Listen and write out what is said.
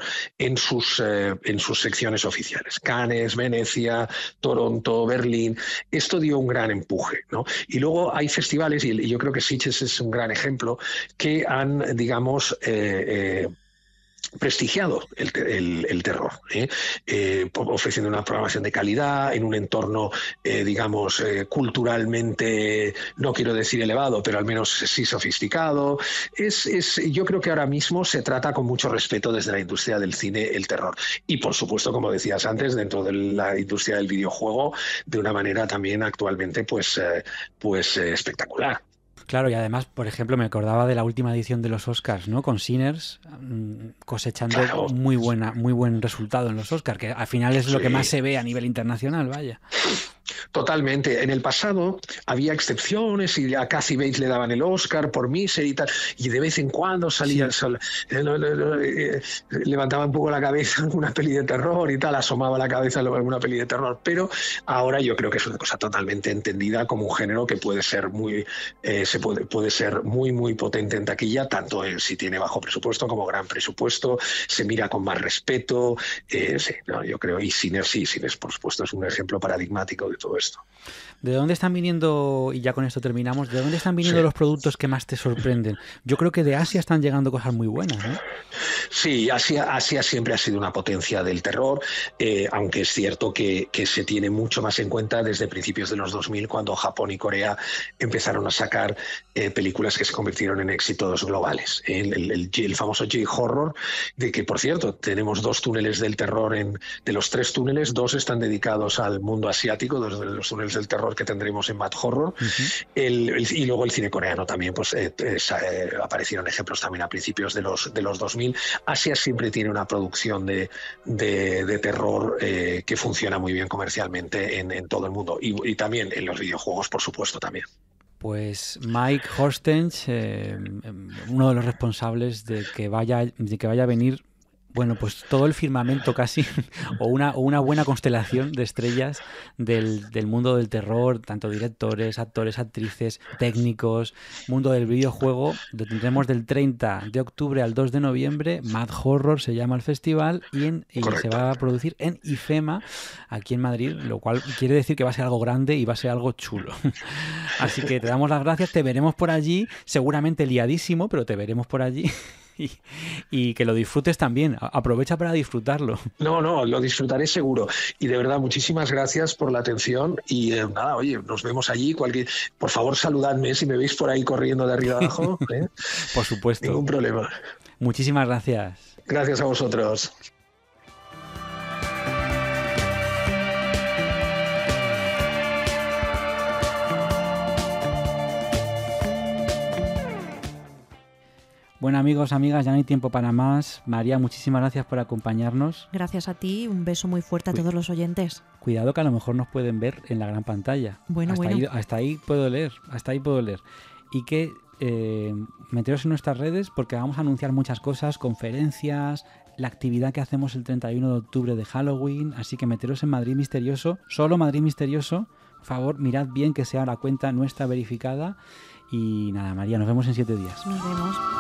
en sus secciones oficiales. Cannes, Venecia, Toronto, Berlín. Esto dio un gran empuje, ¿no? Y luego hay festivales, y yo creo que Sitges es un gran ejemplo, que han, digamos, prestigiado el terror, ofreciendo una programación de calidad en un entorno, digamos, culturalmente, no quiero decir elevado, pero al menos sí sofisticado. Yo creo que ahora mismo se trata con mucho respeto desde la industria del cine el terror. Y por supuesto, como decías antes, dentro de la industria del videojuego, de una manera también actualmente espectacular. Claro, y además, por ejemplo, me acordaba de la última edición de los Oscars, ¿no? Con Sinners cosechando Claro. muy buen resultado en los Oscars, que al final es lo que más se ve a nivel internacional, vaya. Totalmente. En el pasado había excepciones y a Kathy Bates le daban el Oscar por Misery y tal, y de vez en cuando salía el sol, levantaba un poco la cabeza alguna peli de terror y tal, asomaba la cabeza alguna peli de terror, pero ahora yo creo que es una cosa totalmente entendida como un género que puede ser puede ser muy potente en taquilla, tanto si tiene bajo presupuesto como gran presupuesto, se mira con más respeto, yo creo, y Sinners por supuesto es un ejemplo paradigmático de todo esto. ¿De dónde están viniendo, y ya con esto terminamos, de dónde están viniendo los productos que más te sorprenden? Yo creo que de Asia están llegando cosas muy buenas, ¿no? Sí, Asia siempre ha sido una potencia del terror, aunque es cierto que se tiene mucho más en cuenta desde principios de los 2000, cuando Japón y Corea empezaron a sacar películas que se convirtieron en éxitos globales. El famoso J-horror, de que, por cierto, tenemos 2 túneles del terror, de los 3 túneles, 2 están dedicados al mundo asiático, 2 de los túneles del terror que tendremos en Mad Horror, y luego el cine coreano también, aparecieron ejemplos también a principios de los 2000. Asia siempre tiene una producción de terror que funciona muy bien comercialmente en todo el mundo, y también en los videojuegos, por supuesto, también. Pues Mike Horstench, uno de los responsables de que vaya a venir, bueno, pues todo el firmamento casi, o una buena constelación de estrellas del mundo del terror, tanto directores, actores, actrices, técnicos, mundo del videojuego. Lo tendremos del 30 de octubre al 2 de noviembre, Mad Horror se llama el festival, y se va a producir en IFEMA, aquí en Madrid, lo cual quiere decir que va a ser algo grande y va a ser algo chulo. Así que te damos las gracias, te veremos por allí, seguramente liadísimo, pero te veremos por allí. Y que lo disfrutes también, aprovecha para disfrutarlo. No, lo disfrutaré seguro. Y de verdad, muchísimas gracias por la atención y nada, oye, nos vemos allí. Por favor, saludadme si me veis por ahí corriendo de arriba abajo. Por supuesto. Ningún problema. Muchísimas gracias. Gracias a vosotros. Bueno, amigos, amigas, ya no hay tiempo para más. María, muchísimas gracias por acompañarnos. Gracias a ti, un beso muy fuerte a todos los oyentes. Cuidado que a lo mejor nos pueden ver en la gran pantalla. Hasta ahí puedo leer. Y que meteros en nuestras redes porque vamos a anunciar muchas cosas, conferencias, la actividad que hacemos el 31 de octubre de Halloween, así que meteros en Madrid Misterioso, solo Madrid Misterioso. Por favor, mirad bien que sea la cuenta nuestra verificada. Y nada, María, nos vemos en 7 días. Nos vemos.